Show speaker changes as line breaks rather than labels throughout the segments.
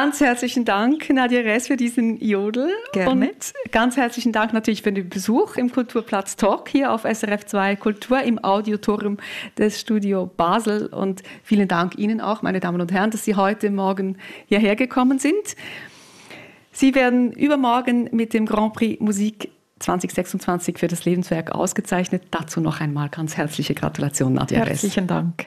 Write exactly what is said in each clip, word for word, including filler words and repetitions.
Ganz herzlichen Dank, Nadia Ress, für diesen Jodel.
Gerne.
Und ganz herzlichen Dank natürlich für den Besuch im Kulturplatz Talk hier auf S R F zwei Kultur im Auditorium des Studio Basel. Und vielen Dank Ihnen auch, meine Damen und Herren, dass Sie heute Morgen hierher gekommen sind. Sie werden übermorgen mit dem Grand Prix Musik zwanzig sechsundzwanzig für das Lebenswerk ausgezeichnet. Dazu noch einmal ganz herzliche Gratulation, Nadia Ress.
Herzlichen Dank.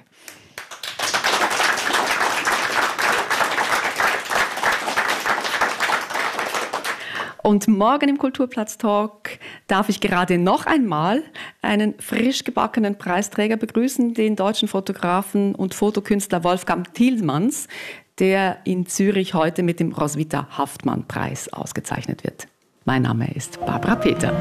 Und morgen im Kulturplatz Talk darf ich gerade noch einmal einen frisch gebackenen Preisträger begrüßen, den deutschen Fotografen und Fotokünstler Wolfgang Tillmanns, der in Zürich heute mit dem Roswitha-Haftmann-Preis ausgezeichnet wird. Mein Name ist Barbara Peter.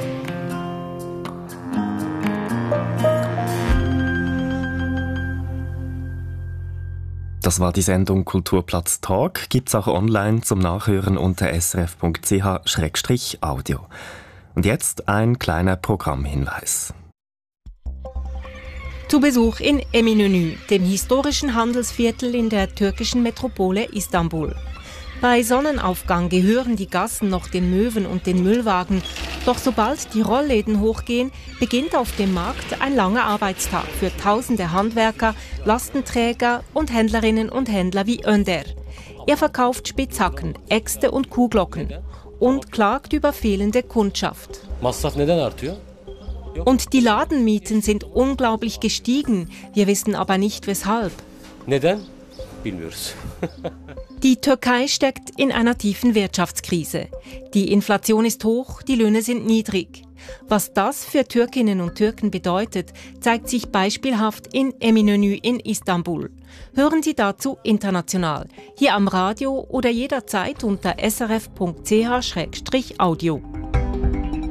Das war die Sendung Kulturplatz Talk. Gibt's auch online zum Nachhören unter s r f punkt c h schrägstrich audio. Und jetzt ein kleiner Programmhinweis.
Zu Besuch in Eminönü, dem historischen Handelsviertel in der türkischen Metropole Istanbul. Bei Sonnenaufgang gehören die Gassen noch den Möwen und den Müllwagen. Doch sobald die Rollläden hochgehen, beginnt auf dem Markt ein langer Arbeitstag für tausende Handwerker, Lastenträger und Händlerinnen und Händler wie Önder. Er verkauft Spitzhacken, Äxte und Kuhglocken und klagt über fehlende Kundschaft. Und die Ladenmieten sind unglaublich gestiegen. Wir wissen aber nicht weshalb.
Neden? Bilmiyoruz.
Die Türkei steckt in einer tiefen Wirtschaftskrise. Die Inflation ist hoch, die Löhne sind niedrig. Was das für Türkinnen und Türken bedeutet, zeigt sich beispielhaft in Eminönü in Istanbul. Hören Sie dazu international, hier am Radio oder jederzeit unter s r f punkt c h schrägstrich audio.